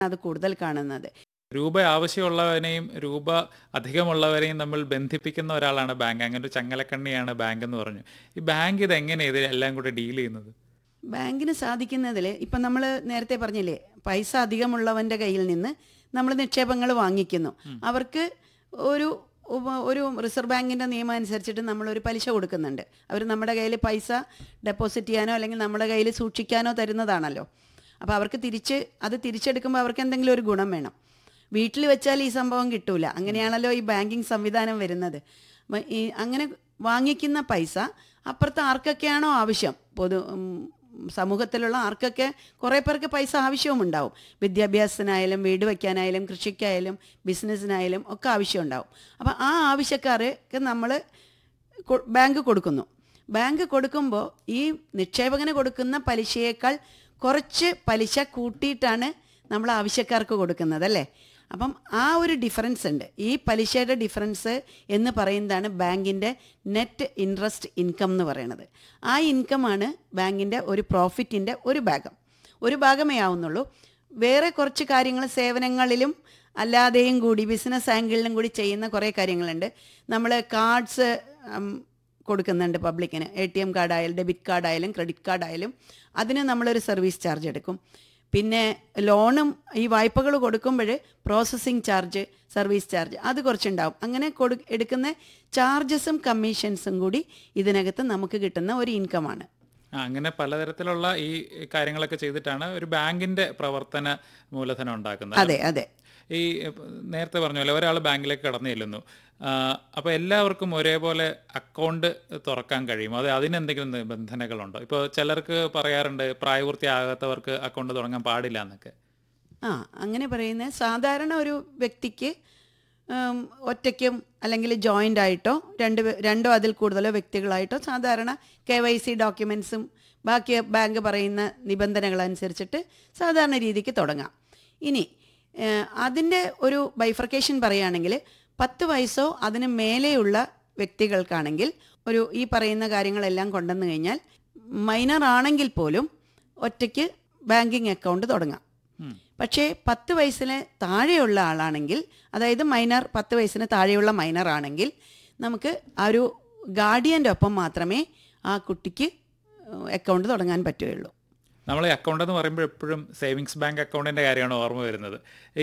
അത് കൂടുതൽ കാണുന്നത്. രൂപ ആവശ്യമുള്ളവനെയും രൂപ അധികമുള്ളവരെയും തമ്മിൽ ബന്ധിപ്പിക്കുന്ന ഒരാളാണ് ബാങ്ക്. അങ്ങനെ ഒരു ചങ്ങലക്കണ്ണിയാണ് ബാങ്ക് എന്ന് പറഞ്ഞു. ഈ ബാങ്ക് ഇതെങ്ങനെയാണ് ഇത് എല്ലാം കൂടെ ഡീൽ ചെയ്യുന്നത്? ബാങ്കിന് സാധിക്കുന്നതിൽ ഇപ്പം നമ്മൾ നേരത്തെ പറഞ്ഞില്ലേ, പൈസ അധികമുള്ളവൻ്റെ കയ്യിൽ നിന്ന് നമ്മൾ നിക്ഷേപങ്ങൾ വാങ്ങിക്കുന്നു. അവർക്ക് ഒരു റിസർവ് ബാങ്കിൻ്റെ നിയമം അനുസരിച്ചിട്ട് നമ്മളൊരു പലിശ കൊടുക്കുന്നുണ്ട്. അവർ നമ്മുടെ കയ്യിൽ പൈസ ഡെപ്പോസിറ്റ് ചെയ്യാനോ അല്ലെങ്കിൽ നമ്മുടെ കയ്യിൽ സൂക്ഷിക്കാനോ തരുന്നതാണല്ലോ. അപ്പോൾ അവർക്ക് അത് തിരിച്ചെടുക്കുമ്പോൾ അവർക്ക് എന്തെങ്കിലും ഒരു ഗുണം വേണം. വീട്ടിൽ വെച്ചാൽ ഈ സംഭവം കിട്ടൂല. അങ്ങനെയാണല്ലോ ഈ ബാങ്കിങ് സംവിധാനം വരുന്നത്. അങ്ങനെ വാങ്ങിക്കുന്ന പൈസ അപ്പുറത്ത് ആർക്കൊക്കെയാണോ ആവശ്യം, സമൂഹത്തിലുള്ള ആർക്കൊക്കെ കുറേ പേർക്ക് പൈസ ആവശ്യവുമുണ്ടാവും. വിദ്യാഭ്യാസത്തിനായാലും വീട് വയ്ക്കാനായാലും കൃഷിക്കായാലും ബിസിനസ്സിനായാലും ഒക്കെ ആവശ്യമുണ്ടാവും. അപ്പോൾ ആ ആവശ്യക്കാർക്ക് നമ്മൾ ബാങ്ക് കൊടുക്കുന്നു. ബാങ്ക് കൊടുക്കുമ്പോൾ ഈ നിക്ഷേപകന് കൊടുക്കുന്ന പലിശയേക്കാൾ കുറച്ച് പലിശ കൂട്ടിയിട്ടാണ് നമ്മൾ ആവശ്യക്കാർക്ക് കൊടുക്കുന്നത് അല്ലേ. അപ്പം ആ ഒരു ഡിഫറൻസ് ഉണ്ട്. ഈ പലിശയുടെ ഡിഫറൻസ് എന്ന് പറയുന്നതാണ് ബാങ്കിൻ്റെ നെറ്റ് ഇൻട്രസ്റ്റ് ഇൻകം എന്ന് പറയുന്നത്. ആ ഇൻകമാണ് ബാങ്കിൻ്റെ ഒരു പ്രോഫിറ്റിൻ്റെ ഒരു ഭാഗമേ ആവുന്നുള്ളൂ. വേറെ കുറച്ച് കാര്യങ്ങൾ സേവനങ്ങളിലും അല്ലാതെയും കൂടി ബിസിനസ് ആംഗിളിലും കൂടി ചെയ്യുന്ന കുറേ കാര്യങ്ങളുണ്ട്. നമ്മൾ കാർഡ്സ് കൊടുക്കുന്നുണ്ട് പബ്ലിക്കിന്. ATM കാർഡായാലും ഡെബിറ്റ് കാർഡായാലും ക്രെഡിറ്റ് കാർഡായാലും അതിന് നമ്മളൊരു സർവീസ് ചാർജ് എടുക്കും. പിന്നെ ലോണും ഈ വായ്പകൾ കൊടുക്കുമ്പോൾ പ്രോസസ്സിങ് ചാർജ്, സർവീസ് ചാർജ് അത് കുറച്ചുണ്ടാവും. അങ്ങനെ എടുക്കുന്ന ചാർജസും കമ്മീഷൻസും കൂടി ഇതിനകത്ത് നമുക്ക് കിട്ടുന്ന ഒരു ഇൻകമാണ്. അങ്ങനെ പലതരത്തിലുള്ള ഈ കാര്യങ്ങളൊക്കെ ചെയ്തിട്ടാണ് ഒരു ബാങ്കിന്റെ പ്രവർത്തന മൂലധനം ഉണ്ടാക്കുന്നത്. അതെ അതെ. ഈ നേരത്തെ പറഞ്ഞ പോലെ ഒരാൾ ബാങ്കിലേക്ക് കടന്നു ചെല്ലുന്നു. അപ്പോൾ എല്ലാവർക്കും ഒരേപോലെ അക്കൗണ്ട് തുറക്കാൻ കഴിയും? അതിനെന്തെങ്കിലും നിബന്ധനകളുണ്ടോ? ഇപ്പോൾ ചിലർക്ക് പറയാറുണ്ട് പ്രായപൂർത്തിയാകാത്തവർക്ക് അക്കൗണ്ട് തുടങ്ങാൻ പാടില്ല എന്നൊക്കെ. അങ്ങനെ പറയുന്നത് സാധാരണ ഒരു വ്യക്തിക്ക് ഒറ്റയ്ക്കും അല്ലെങ്കിൽ ജോയിൻ്റ് ആയിട്ടോ രണ്ടോ അതിൽ കൂടുതലോ വ്യക്തികളായിട്ടോ സാധാരണ KYC ഡോക്യുമെൻറ്റ്സും ബാക്കി ബാങ്ക് പറയുന്ന നിബന്ധനകളനുസരിച്ചിട്ട് സാധാരണ രീതിക്ക് തുടങ്ങാം. ഇനി അതിൻ്റെ ഒരു ബൈഫർക്കേഷൻ പറയുകയാണെങ്കിൽ 10 വയസ്സോ അതിന് മേലെയുള്ള വ്യക്തികൾക്കാണെങ്കിൽ ഈ പറയുന്ന കാര്യങ്ങളെല്ലാം കൊണ്ടുവന്നു കഴിഞ്ഞാൽ മൈനർ ആണെങ്കിൽ പോലും ഒറ്റയ്ക്ക് ബാങ്കിങ് അക്കൗണ്ട് തുടങ്ങാം. പക്ഷേ 10 വയസ്സിന് താഴെയുള്ള ആളാണെങ്കിൽ, അതായത് 10 വയസ്സിന് താഴെയുള്ള മൈനർ ആണെങ്കിൽ നമുക്ക് ആ ഒരു ഗാർഡിയൻ്റെ ഒപ്പം മാത്രമേ ആ കുട്ടിക്ക് അക്കൗണ്ട് തുടങ്ങാൻ പറ്റുകയുള്ളൂ. നമ്മൾ ഈ അക്കൗണ്ട് എന്ന് പറയുമ്പോൾ എപ്പോഴും സേവിങ്സ് ബാങ്ക് അക്കൗണ്ടിൻ്റെ കാര്യമാണ് ഓർമ്മ വരുന്നത്.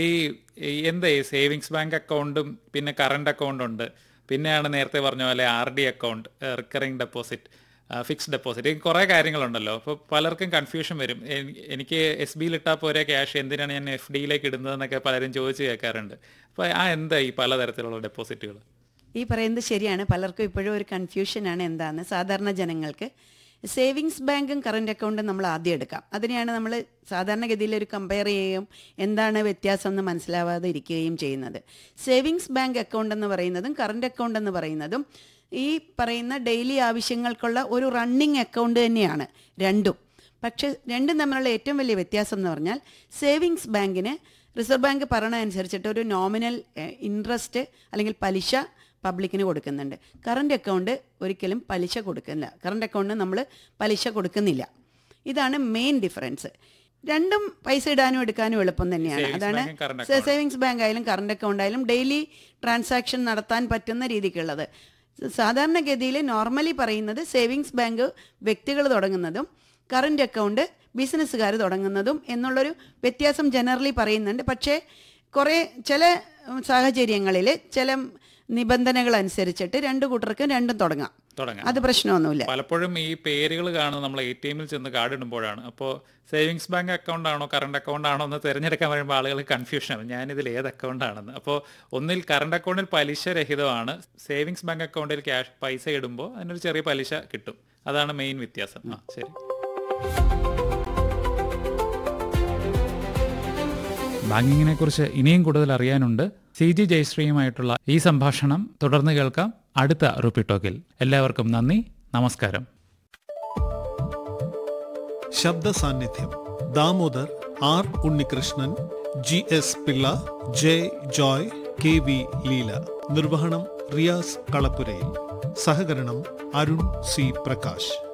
ഈ സേവിങ്സ് ബാങ്ക് അക്കൗണ്ടും പിന്നെ കറണ്ട് അക്കൗണ്ട് ഉണ്ട്, പിന്നെയാണ് നേരത്തെ പറഞ്ഞ പോലെ RD account, recurring deposit, fixed deposit, കുറേ കാര്യങ്ങളുണ്ടല്ലോ. അപ്പോൾ പലർക്കും കൺഫ്യൂഷൻ വരും. എനിക്ക് SBയിൽ ഇട്ടാൽ പോരെ ക്യാഷ്, എന്തിനാണ് ഞാൻ FDയിലേക്ക് ഇടുന്നതെന്നൊക്കെ പലരും ചോദിച്ച് കേൾക്കാറുണ്ട്. അപ്പോൾ എന്താ ഈ പലതരത്തിലുള്ള ഡെപ്പോസിറ്റുകൾ? ഈ പറയുന്നത് ശരിയാണ്. പലർക്കും ഇപ്പോഴും ഒരു കൺഫ്യൂഷനാണ് എന്താണെന്ന്. സാധാരണ ജനങ്ങൾക്ക് സേവിങ്സ് ബാങ്കും കറണ്ട് അക്കൗണ്ടും നമ്മൾ ആദ്യം എടുക്കാം. അതിനെയാണ് നമ്മൾ സാധാരണഗതിയിൽ ഒരു കമ്പയർ ചെയ്യുകയും എന്താണ് വ്യത്യാസം എന്ന് മനസ്സിലാവാതെ ഇരിക്കുകയും ചെയ്യുന്നത്. സേവിങ്സ് ബാങ്ക് അക്കൗണ്ട് എന്ന് പറയുന്നതും കറണ്ട് അക്കൗണ്ട് എന്ന് പറയുന്നതും ഈ പറയുന്ന ഡെയിലി ആവശ്യങ്ങൾക്കുള്ള ഒരു റണ്ണിങ് അക്കൗണ്ട് തന്നെയാണ് രണ്ടും. പക്ഷേ രണ്ടും തമ്മിലുള്ള ഏറ്റവും വലിയ വ്യത്യാസം എന്ന് പറഞ്ഞാൽ സേവിങ്സ് ബാങ്കിന് റിസർവ് ബാങ്ക് പറയണ അനുസരിച്ചിട്ട് ഒരു നോമിനൽ ഇൻട്രസ്റ്റ് അല്ലെങ്കിൽ പലിശ പബ്ലിക്കിന് കൊടുക്കുന്നുണ്ട്. കറണ്ട് അക്കൗണ്ട് ഒരിക്കലും പലിശ കൊടുക്കുന്നില്ല. കറണ്ട് അക്കൗണ്ടിന് നമ്മൾ പലിശ കൊടുക്കുന്നില്ല. ഇതാണ് മെയിൻ ഡിഫറൻസ്. രണ്ടും പൈസ ഇടാനും എടുക്കാനും എളുപ്പം തന്നെയാണ്. അതാണ് സേവിങ്സ് ബാങ്ക് ആയാലും കറണ്ട് അക്കൗണ്ട് ആയാലും ഡെയിലി ട്രാൻസാക്ഷൻ നടത്താൻ പറ്റുന്ന രീതിക്കുള്ളത്. സാധാരണഗതിയിൽ നോർമലി പറയുന്നത് സേവിങ്സ് ബാങ്ക് വ്യക്തികൾ തുടങ്ങുന്നതും കറണ്ട് അക്കൗണ്ട് ബിസിനസ്സുകാർ തുടങ്ങുന്നതും എന്നുള്ളൊരു വ്യത്യാസം ജനറലി പറയുന്നുണ്ട്. പക്ഷേ ചില സാഹചര്യങ്ങളിൽ ചില നിബന്ധനകൾ അനുസരിച്ചിട്ട് രണ്ടു കൂട്ടർക്കും രണ്ടും തുടങ്ങാം. അത് പ്രശ്നമൊന്നുമില്ല. പലപ്പോഴും ഈ പേരുകൾ കാണുന്നത് നമ്മൾ ATMയിൽ ചെന്ന് കാർഡ് ഇടുമ്പോഴാണ്. അപ്പോൾ സേവിങ്സ് ബാങ്ക് അക്കൗണ്ട് ആണോ കറണ്ട് അക്കൗണ്ട് ആണോ എന്ന് തിരഞ്ഞെടുക്കാൻ വരുമ്പോൾ ആളുകൾ കൺഫ്യൂഷനാണ്, ഞാനിതിൽ ഏത് അക്കൗണ്ട് ആണെന്ന്. അപ്പോൾ ഒന്നിൽ കറണ്ട് അക്കൗണ്ടിൽ പലിശ രഹിതമാണ്, സേവിങ്സ് ബാങ്ക് അക്കൗണ്ടിൽ പൈസ ഇടുമ്പോൾ അതിനൊരു ചെറിയ പലിശ കിട്ടും. അതാണ് മെയിൻ വ്യത്യാസം. ശരി. ബാങ്കിങ്ങിനെ കുറിച്ച് ഇനിയും കൂടുതൽ അറിയാനുണ്ട്. CG ജയശ്രീയുമായിട്ടുള്ള ഈ സംഭാഷണം തുടർന്ന് കേൾക്കാം അടുത്ത റുപ്പി ടോക്കിൽ. എല്ലാവർക്കും നന്ദി, നമസ്കാരം. ശബ്ദ സാന്നിധ്യം: Damodar, R. Unnikrishnan, GS Pillai, J. Joy, KV Leela. നിർവഹണം റിയാസ് കളപ്പുരയിൽ. സഹകരണം അരുൺ C. പ്രകാശ്.